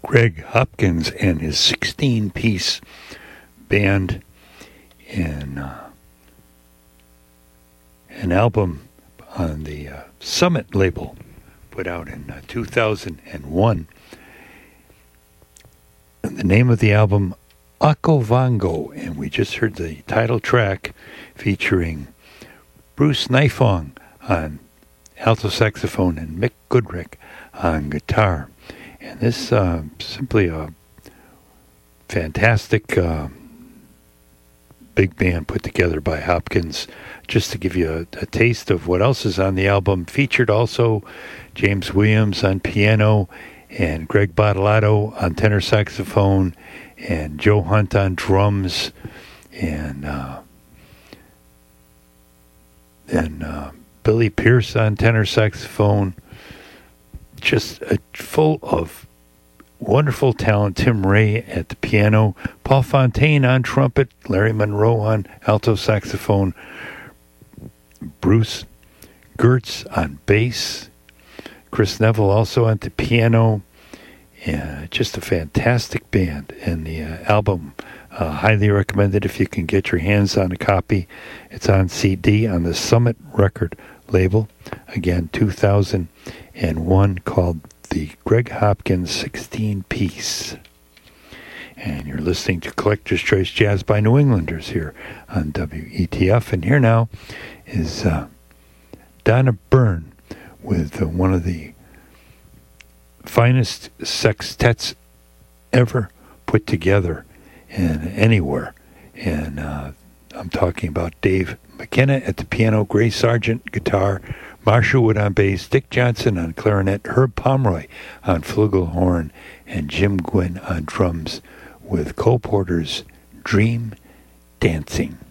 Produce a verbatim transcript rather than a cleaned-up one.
Greg Hopkins and his sixteen-piece band in uh, an album on the uh, Summit label put out in uh, two thousand one. And the name of the album, Akovango, and we just heard the title track featuring Bruce Nifong on alto saxophone and Mick Goodrick on guitar. And this uh, simply a fantastic uh, big band put together by Hopkins. Just to give you a, a taste of what else is on the album, featured also James Williams on piano and Greg Bottolato on tenor saxophone and Joe Hunt on drums and uh, and uh, Billy Pierce on tenor saxophone. Just uh, full of wonderful talent. Tim Ray at the piano, Paul Fontaine on trumpet, Larry Monroe on alto saxophone, Bruce Gertz on bass, Chris Neville also on the piano. Yeah, just a fantastic band. And the uh, album, uh, highly recommended if you can get your hands on a copy. It's on C D on the Summit record label. Again, two thousand one, called the Greg Hopkins sixteen-piece. And you're listening to Collector's Choice Jazz by New Englanders here on W E T F. And here now is uh, Donna Byrne with uh, one of the finest sextets ever put together and anywhere. And uh, I'm talking about Dave McKenna at the piano, Gray Sargent guitar, Marshall Wood on bass, Dick Johnson on clarinet, Herb Pomeroy on flugelhorn, and Jim Gwynn on drums with Cole Porter's Dream Dancing.